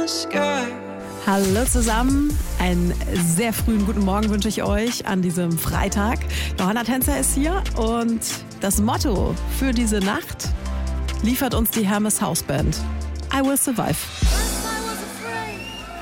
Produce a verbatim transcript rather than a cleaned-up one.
sky. Hallo zusammen, einen sehr frühen guten Morgen wünsche ich euch an diesem Freitag. Johanna Tänzer ist hier und das Motto für diese Nacht liefert uns die Hermes House Band. I will survive.